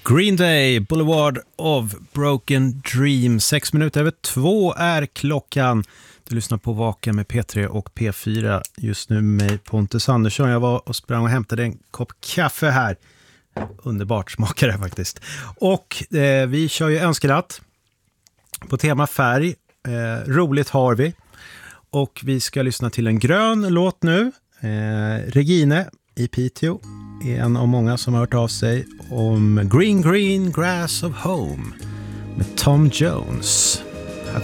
Green Day, Boulevard of Broken Dreams. 6 minuter över 2 är klockan. Du lyssnar på Vaken med P3 och P4. Just nu med Pontus Andersson. Jag var och sprang och hämtade en kopp kaffe här. Underbart smakar det faktiskt. Och vi kör ju önskelatt på tema färg. Roligt har vi. Och vi ska lyssna till en grön låt nu. Regine i Piteå är en av många som har hört av sig om Green Green Grass of Home med Tom Jones.